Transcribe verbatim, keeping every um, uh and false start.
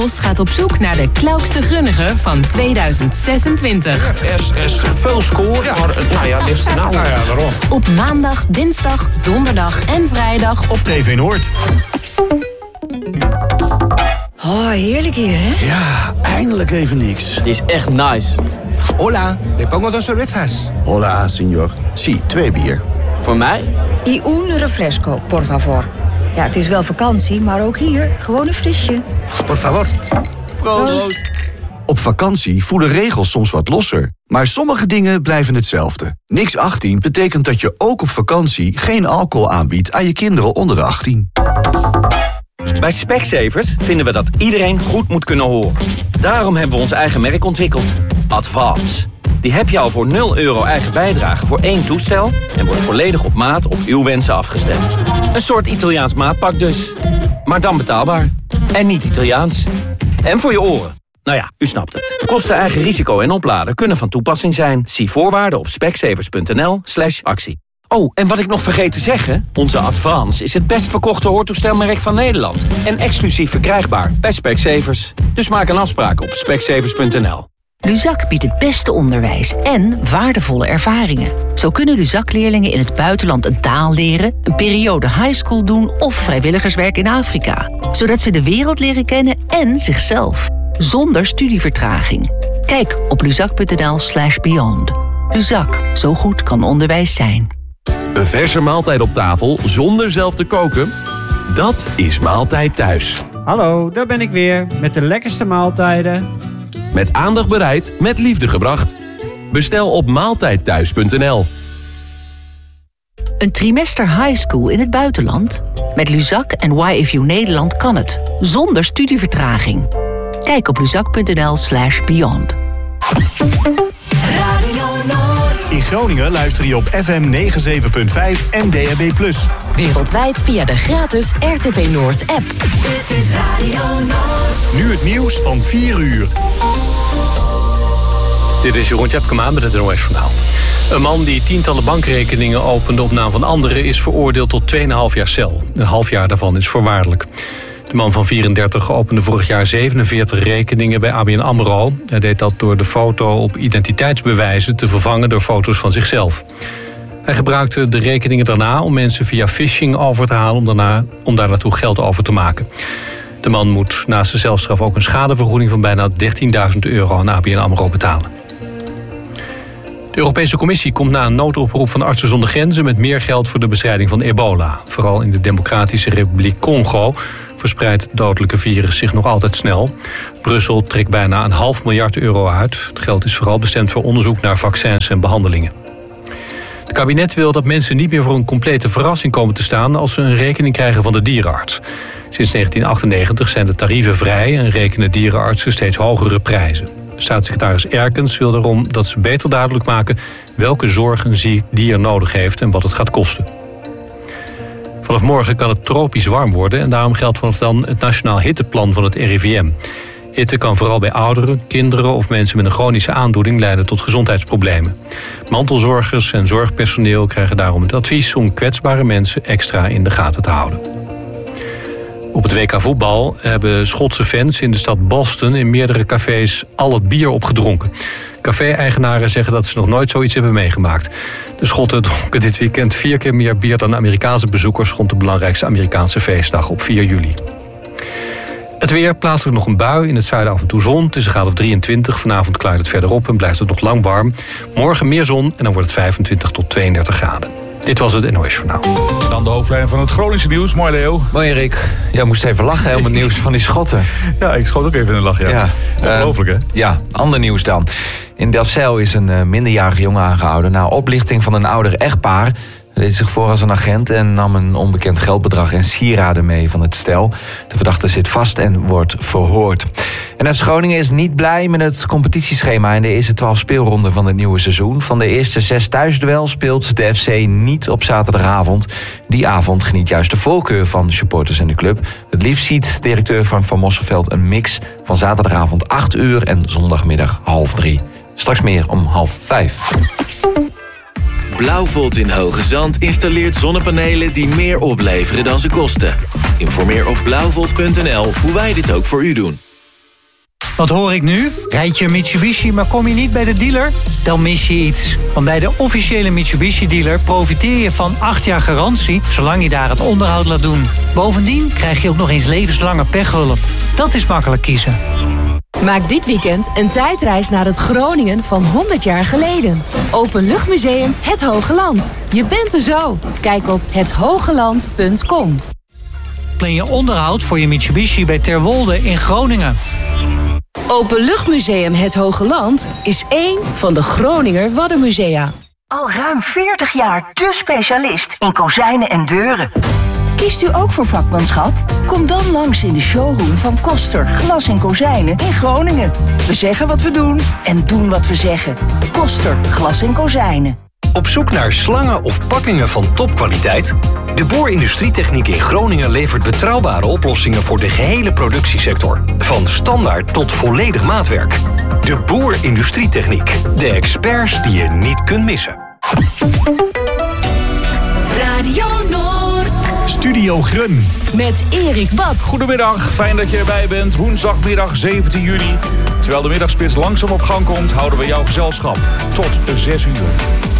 Post gaat op zoek naar de klaukste grunnige van tweeduizend zesentwintig. Er is, er is veel score, ja. maar nou ja, dit is de nou. Nou ja, daarom. Op maandag, dinsdag, donderdag en vrijdag op T V Noord. Oh, heerlijk hier, hè? Ja, eindelijk even niks. Het is echt nice. Hola, le pongo dos cervezas. Hola, señor. Sí, twee bier. Voor mij? Y un refresco, por favor. Ja, het is wel vakantie, maar ook hier gewoon een frisje. Por favor. Proost. Proost. Op vakantie voelen regels soms wat losser. Maar sommige dingen blijven hetzelfde. Niks achttien betekent dat je ook op vakantie geen alcohol aanbiedt aan je kinderen onder de achttien. Bij Specsavers vinden we dat iedereen goed moet kunnen horen. Daarom hebben we ons eigen merk ontwikkeld. Advance. Die heb je al voor nul euro eigen bijdrage voor één toestel en wordt volledig op maat op uw wensen afgestemd. Een soort Italiaans maatpak dus. Maar dan betaalbaar. En niet Italiaans. En voor je oren. Nou ja, u snapt het. Kosten, eigen risico en opladen kunnen van toepassing zijn. Zie voorwaarden op specsavers.nl slash actie. Oh, en wat ik nog vergeet te zeggen, onze Advance is het best verkochte hoortoestelmerk van Nederland. En exclusief verkrijgbaar bij Specsavers. Dus maak een afspraak op specsavers punt n l. Luzak biedt het beste onderwijs en waardevolle ervaringen. Zo kunnen Luzak-leerlingen in het buitenland een taal leren, een periode highschool doen of vrijwilligerswerk in Afrika. Zodat ze de wereld leren kennen en zichzelf. Zonder studievertraging. Kijk op luzak.nl slash beyond. Luzak, zo goed kan onderwijs zijn. Een verse maaltijd op tafel zonder zelf te koken? Dat is Maaltijd Thuis. Hallo, daar ben ik weer met de lekkerste maaltijden. Met aandacht bereid, met liefde gebracht. Bestel op maaltijdthuis punt n l. Een trimester high school in het buitenland? Met Luzak en Y F U Nederland kan het. Zonder studievertraging. Kijk op luzak.nl slash beyond. In Groningen luister je op F M negenenzeventig punt vijf en D A B plus. Wereldwijd via de gratis R T V Noord app. Dit is Radio Noord. Nu het nieuws van vier uur. Dit is Jeroen Tjepkema met het N O S-journaal. Een man die tientallen bankrekeningen opende op naam van anderen is veroordeeld tot twee komma vijf jaar cel. Een half jaar daarvan is voorwaardelijk. De man van vierendertig opende vorig jaar zevenenveertig rekeningen bij A B N AMRO. Hij deed dat door de foto op identiteitsbewijzen te vervangen door foto's van zichzelf. Hij gebruikte de rekeningen daarna om mensen via phishing over te halen om, daarna, om daar naartoe geld over te maken. De man moet naast de celstraf ook een schadevergoeding van bijna dertienduizend euro aan A B N AMRO betalen. De Europese Commissie komt na een noodoproep van Artsen zonder Grenzen met meer geld voor de bestrijding van ebola. Vooral in de Democratische Republiek Congo verspreidt het dodelijke virus zich nog altijd snel. Brussel trekt bijna een half miljard euro uit. Het geld is vooral bestemd voor onderzoek naar vaccins en behandelingen. Het kabinet wil dat mensen niet meer voor een complete verrassing komen te staan als ze een rekening krijgen van de dierenarts. Sinds negentien achtennegentig zijn de tarieven vrij en rekenen dierenartsen steeds hogere prijzen. Staatssecretaris Erkens wil daarom dat ze beter duidelijk maken welke zorg een ziek dier nodig heeft en wat het gaat kosten. Vanaf morgen kan het tropisch warm worden en daarom geldt vanaf dan het Nationaal Hitteplan van het R I V M. Hitte kan vooral bij ouderen, kinderen of mensen met een chronische aandoening leiden tot gezondheidsproblemen. Mantelzorgers en zorgpersoneel krijgen daarom het advies om kwetsbare mensen extra in de gaten te houden. Op het W K voetbal hebben Schotse fans in de stad Boston in meerdere cafés al het bier opgedronken. Café-eigenaren zeggen dat ze nog nooit zoiets hebben meegemaakt. De Schotten dronken dit weekend vier keer meer bier dan Amerikaanse bezoekers rond de belangrijkste Amerikaanse feestdag op vier juli. Het weer, plaatselijk nog een bui, in het zuiden af en toe zon. Het is een graad of drieëntwintig, vanavond klaart het verder op en blijft het nog lang warm. Morgen meer zon en dan wordt het vijfentwintig tot tweeëndertig graden. Dit was het N O S-journaal. Dan de hoofdlijn van het Groningse nieuws. Mooi, Leo. Mooi, Erik. Ja, moest even lachen hè, om het nieuws van die Schotten. Ja, ik schoot ook even in de lach, ja. ja Ongelooflijk, hè? Uh, ja, ander nieuws dan. In Delfzijl is een uh, minderjarige jongen aangehouden na oplichting van een ouder echtpaar. Hij deed zich voor als een agent en nam een onbekend geldbedrag en sieraden mee van het stel. De verdachte zit vast en wordt verhoord. En F C Groningen is niet blij met het competitieschema in de eerste twaalf speelronden van het nieuwe seizoen. Van de eerste zes thuisduels speelt de F C niet op zaterdagavond. Die avond geniet juist de voorkeur van de supporters in de club. Het liefst ziet directeur Frank van Mosselveld een mix van zaterdagavond acht uur en zondagmiddag half drie. Straks meer om half vijf. Blauwvolt in Hoge Zand installeert zonnepanelen die meer opleveren dan ze kosten. Informeer op blauwvolt punt n l hoe wij dit ook voor u doen. Wat hoor ik nu? Rijd je een Mitsubishi, maar kom je niet bij de dealer? Dan mis je iets. Want bij de officiële Mitsubishi-dealer profiteer je van acht jaar garantie, zolang je daar het onderhoud laat doen. Bovendien krijg je ook nog eens levenslange pechhulp. Dat is makkelijk kiezen. Maak dit weekend een tijdreis naar het Groningen van honderd jaar geleden. Openluchtmuseum Het Hoge Land. Je bent er zo. Kijk op het hogeland punt com. Plan je onderhoud voor je Mitsubishi bij Terwolde in Groningen. Openluchtmuseum Het Hoge Land is één van de Groninger Waddenmusea. Al ruim veertig jaar de specialist in kozijnen en deuren. Kiest u ook voor vakmanschap? Kom dan langs in de showroom van Koster Glas en Kozijnen in Groningen. We zeggen wat we doen en doen wat we zeggen. Koster Glas en Kozijnen. Op zoek naar slangen of pakkingen van topkwaliteit? De Boer Industrietechniek in Groningen levert betrouwbare oplossingen voor de gehele productiesector. Van standaard tot volledig maatwerk. De Boer Industrietechniek. De experts die je niet kunt missen. Radio Noord. Studio Grun. Met Erik Bad. Goedemiddag, fijn dat je erbij bent. Woensdagmiddag zeventien juli. Terwijl de middagspits langzaam op gang komt, houden we jouw gezelschap tot zes uur.